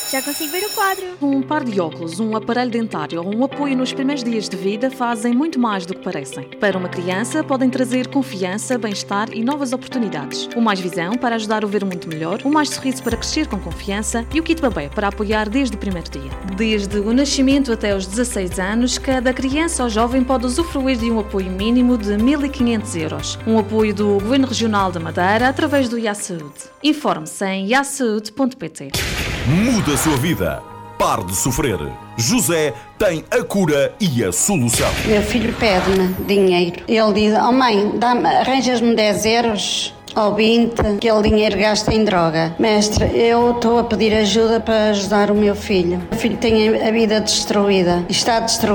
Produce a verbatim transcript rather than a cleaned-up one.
Já consigo ver o quadro. Um par de óculos, um aparelho dentário ou um apoio nos primeiros dias de vida fazem muito mais do que parecem. Para uma criança, podem trazer confiança, bem-estar e novas oportunidades. O Mais Visão para ajudar a ver o mundo melhor, o Mais Sorriso para crescer com confiança e o Kit Babé para apoiar desde o primeiro dia. Desde o nascimento até aos dezasseis anos, cada criança ou jovem pode usufruir de um apoio mínimo de mil e quinhentos euros. Um apoio do Governo Regional da Madeira através do I A Saúde. Informe-se em i a saúde ponto pt. Muda a sua vida. Pare de sofrer. José tem a cura e a solução. Meu filho pede-me dinheiro. Ele diz, oh mãe, dá-me, arranjas-me dez euros ou vinte, que ele dinheiro gasta em droga. Mestre, eu estou a pedir ajuda para ajudar o meu filho. O filho tem a vida destruída. Está destruído.